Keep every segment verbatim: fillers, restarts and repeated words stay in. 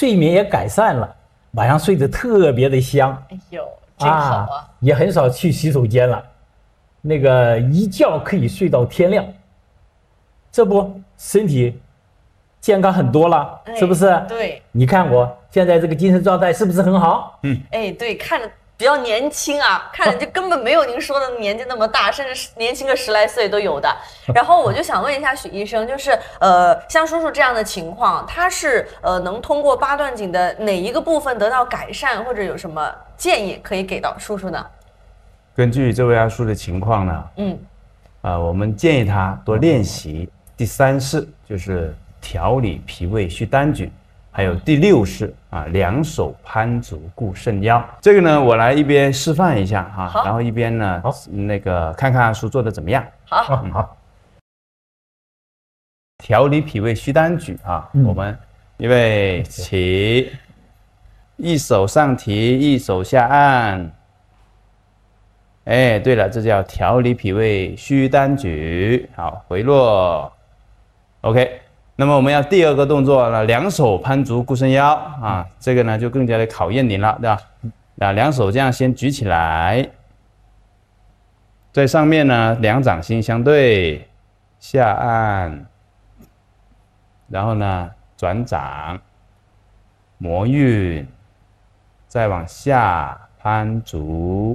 睡眠也改善了，晚上睡得特别的香。 哎呦，真好啊！ 啊也很少去洗手间了，那个一觉可以睡到天亮，这不身体健康很多了， 哎、 是不是？ 对， 你看我现在这个精神状态是不是很好？ 嗯，哎，对，看着比较年轻啊，看着就根本没有您说的年纪那么大，甚至年轻个十来岁都有的。然后我就想问一下许医生，就是呃，像叔叔这样的情况，他是呃能通过八段锦的哪一个部分得到改善，或者有什么建议可以给到叔叔呢？ 根据这位阿叔的情况呢， 嗯， 啊、我们建议他多练习第三式，就是调理脾胃虚单举。还有第六式啊，两手攀足固肾腰。这个呢，我来一边示范一下哈、啊，然后一边呢，那个看看阿叔做的怎么样。 好， 嗯、好。 调理脾胃虚单举啊，嗯、我们预备起，一手上提，一手下按。哎，对了，这叫调理脾胃虚单举。好，回落。OK。那么我们要第二个动作呢，两手攀足固肾腰啊，这个呢就更加的考验您了，对吧？啊，两手这样先举起来，在上面呢两掌心相对，下按，然后呢转掌，摩运，再往下攀足，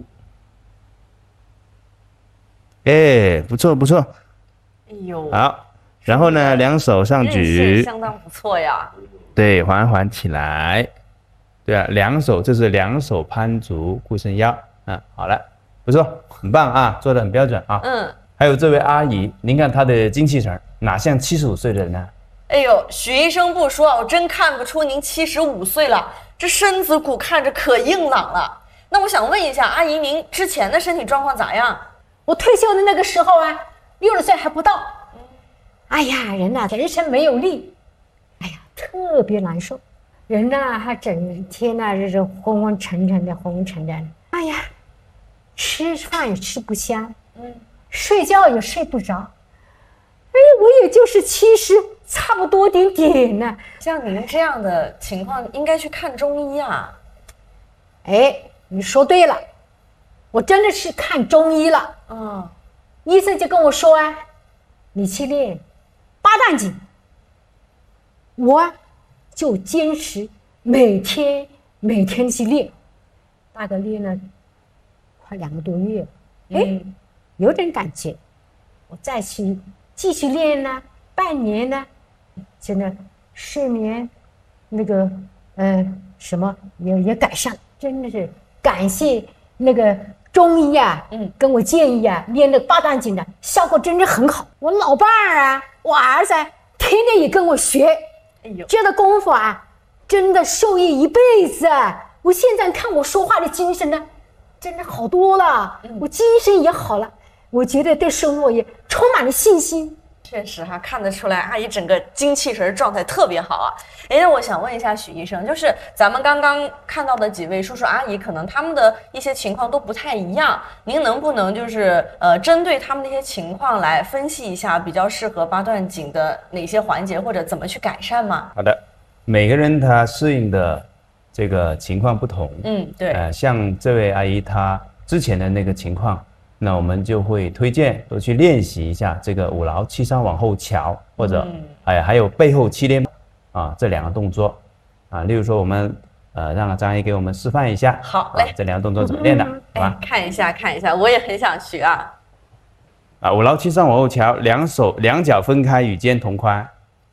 哎，不错不错， 哎呦， 好。然后呢，两手上举， 相当不错呀。 对，缓缓起来。对啊，两手这是两手攀足固肾腰。嗯，好了，不错，很棒啊，做得很标准啊。 嗯。 还有这位阿姨，您看她的精气神，哪像七十五岁的人呢？ 哎呦，许医生不说，我真看不出您七十五岁了，这身子骨看着可硬朗了。那我想问一下，阿姨，您之前的身体状况咋样？ 我退休的那个时候啊，六十岁还不到。哎呀，人呐、啊，人生没有力，哎呀，特别难受。人呐、啊，还整天呐、啊，这是昏昏沉沉的，昏昏沉沉的。哎呀，吃饭也吃不香，嗯，睡觉也睡不着。哎，我也就是七十，差不多点点呢。 像您这样的情况，应该去看中医啊。 哎，你说对了，我真的是看中医了。 嗯， 医生就跟我说啊，你去练八段锦，我就坚持每天每天去练，大概练了快两个多月，哎、嗯，有点感觉，我再去继续练呢，半年呢，真的睡眠那个呃什么也也改善，真的是感谢那个中医啊，嗯，跟我建议啊，练那个八段锦的效果真的很好。我老伴儿啊，我儿子天天也跟我学，哎呦，这个功夫啊，真的受益一辈子啊！我现在看我说话的精神呢，真的好多了，嗯、我精神也好了，我觉得对生活也充满了信心。 确实哈、啊，看得出来阿姨整个精气神状态特别好啊。哎，那我想问一下许医生，就是咱们刚刚看到的几位叔叔阿姨，可能他们的一些情况都不太一样，您能不能就是呃针对他们的一些情况来分析一下，比较适合八段锦的哪些环节，或者怎么去改善吗？ 好的，每个人他适应的这个情况不同， 嗯，对， 呃，像这位阿姨她之前的那个情况。那我们就会推荐多去练习一下这个五劳七伤往后翘，或者、嗯、哎还有背后七连啊这两个动作啊，例如说我们呃让张阿姨给我们示范一下， 好嘞、 啊，这两个动作怎么练的， 嗯、 好吧？ 哎，看一下看一下，我也很想学啊。 啊，五劳七伤往后翘，两手两脚分开与肩同宽，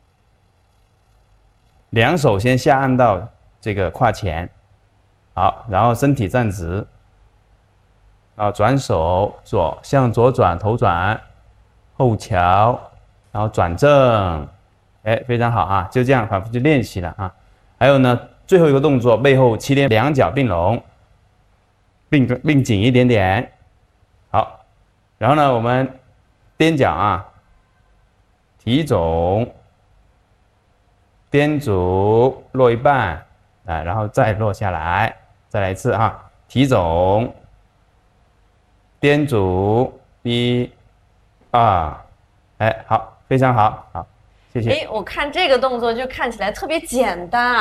两手先下按到这个胯前，好，然后身体站直。啊，转手左向左转，头转，后翘，然后转正，哎，非常好啊，就这样反复去练习了啊。还有呢，最后一个动作，背后七连，两脚并拢，并并紧一点点，好。然后呢，我们踮脚啊，提踵，踮足落一半，啊，然后再落下来，再来一次哈，提踵。踮足一、二，哎，好，非常好，好，谢谢。 哎，我看这个动作就看起来特别简单啊。